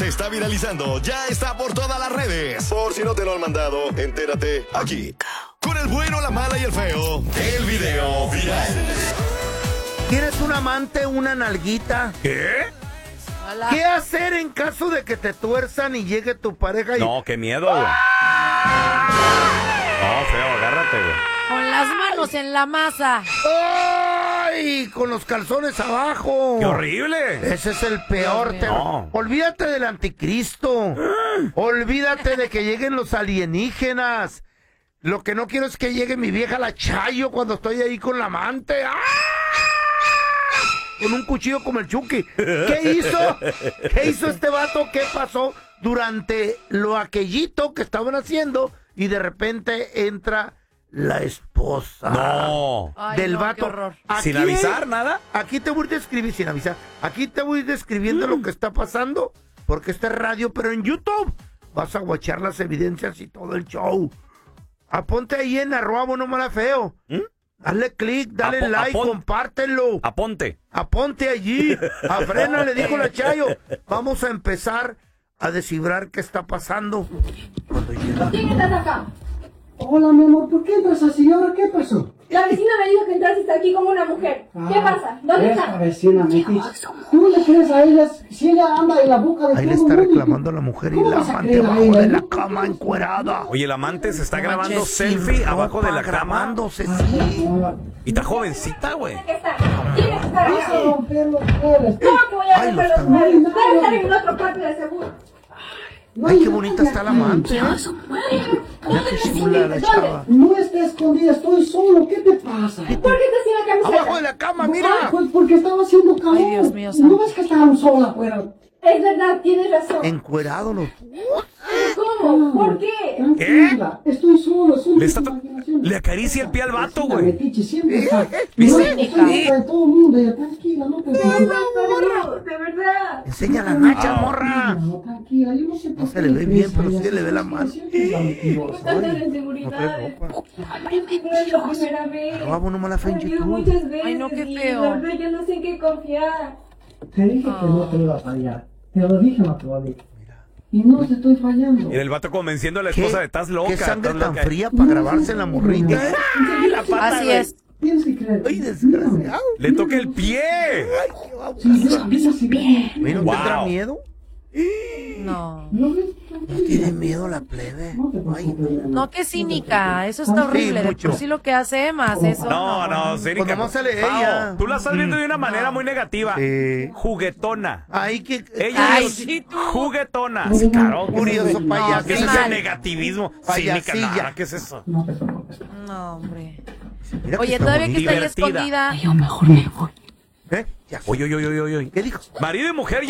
se está viralizando ya está por todas las redes. Por si no te lo han mandado, entérate aquí. Con el bueno, la mala y el feo, el video viral. ¿Tienes un amante, una nalguita? ¿Qué? Hola. ¿Qué hacer en caso de que te tuerzan y llegue tu pareja y... No, qué miedo, güey. No, feo, agárrate, güey. Con las manos en la masa. ¡Ay! Con los calzones abajo. ¡Qué horrible! Ese es el peor. No. Olvídate del anticristo. Olvídate de que lleguen los alienígenas. Lo que no quiero es que llegue mi vieja la Chayo cuando estoy ahí con la amante. ¡Ah! Con un cuchillo como el Chucky. ¿Qué hizo? ¿Qué hizo este vato? ¿Qué pasó durante lo aquellito que estaban haciendo? Y de repente entra la esposa. No. Ay, Del no, vato. qué horror. ¿Sin avisar nada? Aquí te voy a describir, sin avisar. Aquí te voy describiendo lo que está pasando. Porque este es radio, pero en YouTube vas a guachar las evidencias y todo el show. Aponte ahí en @buenomala_feo. Dale click, dale like, compártelo. Aponte. Aponte allí. A Frena le dijo la Chayo. Vamos a empezar a descifrar qué está pasando. Cuando llega. ¿Quién estás acá? Hola, mi amor, ¿por qué entras así? ¿Ahora qué pasó? La vecina me dijo que entraste aquí como una mujer. ¿Qué pasa? ¿Dónde Esta está? vecina metiche. ¿Cómo le crees a ella si ella anda en la boca de Ahí le todo está el mundo? reclamando a la mujer y ¿Cómo la vas a amante creer a abajo ella? de la cama encuerada. Oye, el amante se está No grabando manches, selfie Sin abajo de ropa, la cama. grabándose, sí. Y está jovencita, güey. ¿Dónde está? ¿Quién está Vas a aquí? romper los muebles. ¿Cómo que voy a Ay, romper los los muebles? Debe estar en el otro cuarto de seguro. Ay, qué bonita está la amante. Mira qué chula la chava. No está escondida, estoy solo. ¿Qué te pasa? ¿Por qué estás sin la camiseta? Abajo de la cama, Ah, mira. pues porque estaba haciendo calor. Ay, Dios mío, ¿No santo. ves que estaban sola afuera? Es verdad, tienes razón. Encuerado los... ¿Cómo? ¿Por qué? Tranquila, estoy solo. Son Le, mis está imaginaciones. le acaricia el pie al vato, Vecina güey. metiche, siempre está. ¿Viste? No, estoy loca de todo el mundo. Ella, tranquila, no te preocupes. No, de verdad. Enseña la nacha, morra. No, tranquila, yo no sé por No qué se le ve bien, crees pero a ella, sí se le ve la mano. siempre es la mentirosa. Tantas No trae inseguridades. ropa. No es la primera vez. @buenomala_feo en Me dio YouTube. muchas veces. Ay, no, qué y feo. La verdad, yo no sé en qué confiar. Te dije que no te iba a fallar. Te lo dije, no te lo dije. Y no te estoy fallando. Y el vato convenciendo a la ¿Qué, esposa de estás loca. qué sangre estás tan loca". fría para grabarse en la morrita? La pata, Así güey. es. Tienes que creer. ¡Ay, desgraciado! Le toca el pie. ¡Ay, qué Sí, babosa! ves así bien. ¿No Wow. tendrá miedo? No. ¿No ves? No tiene miedo la plebe. No te Ay, preocupes. No, qué cínica. Eso está horrible. De mucho. por sí lo que hace más. Eso. No, Cínica. Pues nomás sale Pao, ella. Tú la estás viendo de una manera muy negativa. Sí. Juguetona. ay, qué... Ella Ay, es sí, tú. juguetona. No, Claro. curioso no, payaso. ¿Qué es ese mal. negativismo? Payasilla. Cínica, nada, ¿qué es eso? No te preocupes. No, hombre. Mira Oye, está todavía que bonita. está ahí Divertida. escondida. Yo mejor me voy. ¿Eh? Ya. Oye. ¿Qué dijo? Marido y mujer